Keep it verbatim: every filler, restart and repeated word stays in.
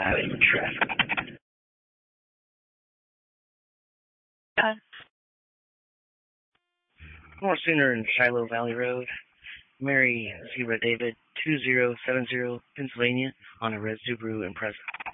having traffic. Uh, More sooner in Shiloh Valley Road. Mary Zebra David, two zero seven zero, Pennsylvania, on a red Subaru Impreza.